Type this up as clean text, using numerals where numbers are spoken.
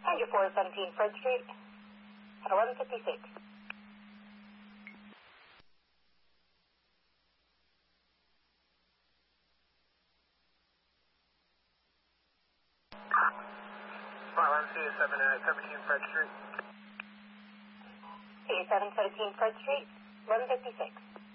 And your 417 Fred Street at 1156. A717 Fred Street. A717 Fred Street, 1156.